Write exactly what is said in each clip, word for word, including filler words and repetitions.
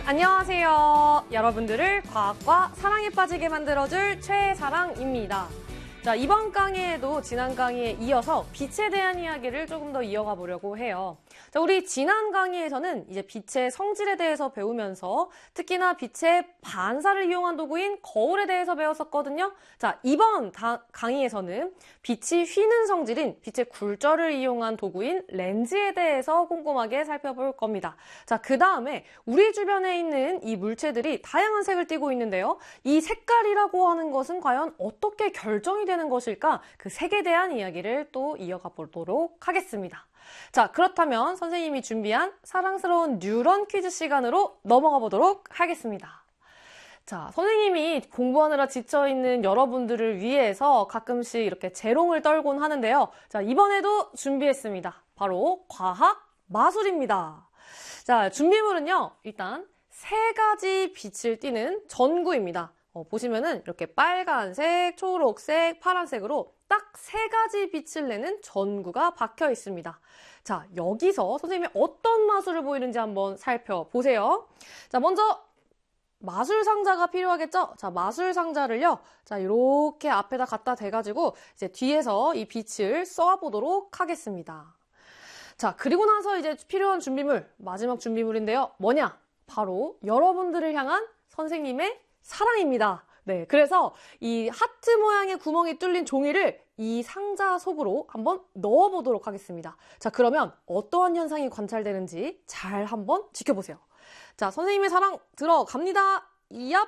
안녕하세요. 여러분들을 과학과 사랑에 빠지게 만들어줄 최사랑입니다. 자, 이번 강의에도 지난 강의에 이어서 빛에 대한 이야기를 조금 더 이어가 보려고 해요. 자, 우리 지난 강의에서는 이제 빛의 성질에 대해서 배우면서 특히나 빛의 반사를 이용한 도구인 거울에 대해서 배웠었거든요. 자, 이번 다, 강의에서는 빛이 휘는 성질인 빛의 굴절을 이용한 도구인 렌즈에 대해서 꼼꼼하게 살펴볼 겁니다. 자, 그 다음에 우리 주변에 있는 이 물체들이 다양한 색을 띠고 있는데요. 이 색깔이라고 하는 것은 과연 어떻게 결정이 되는 것일까? 그 색에 대한 이야기를 또 이어가 보도록 하겠습니다. 자, 그렇다면 선생님이 준비한 사랑스러운 뉴런 퀴즈 시간으로 넘어가 보도록 하겠습니다. 자, 선생님이 공부하느라 지쳐있는 여러분들을 위해서 가끔씩 이렇게 재롱을 떨곤 하는데요. 자, 이번에도 준비했습니다. 바로 과학 마술입니다. 자, 준비물은요, 일단 세 가지 빛을 띠는 전구입니다. 어, 보시면은 이렇게 빨간색, 초록색, 파란색으로 딱 세 가지 빛을 내는 전구가 박혀 있습니다. 자, 여기서 선생님이 어떤 마술을 보이는지 한번 살펴보세요. 자, 먼저 마술 상자가 필요하겠죠? 자, 마술 상자를요, 자, 이렇게 앞에다 갖다 대가지고 이제 뒤에서 이 빛을 쏴보도록 하겠습니다. 자, 그리고 나서 이제 필요한 준비물, 마지막 준비물인데요. 뭐냐? 바로 여러분들을 향한 선생님의 사랑입니다. 네, 그래서 이 하트 모양의 구멍이 뚫린 종이를 이 상자 속으로 한번 넣어보도록 하겠습니다. 자, 그러면 어떠한 현상이 관찰되는지 잘 한번 지켜보세요. 자, 선생님의 사랑 들어갑니다. 얍!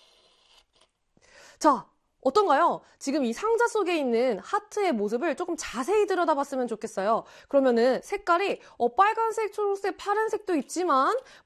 자, 어떤가요? 지금 이 상자 속에 있는 하트의 모습을 조금 자세히 들여다봤으면 좋겠어요. 그러면은 색깔이 어, 빨간색, 초록색, 파란색도 있지만